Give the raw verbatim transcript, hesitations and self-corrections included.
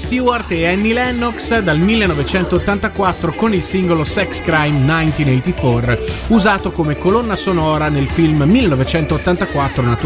Stewart e Annie Lennox dal millenovecentottantaquattro con il singolo Sex Crime millenovecentoottantaquattro, usato come colonna sonora nel film millenovecentottantaquattro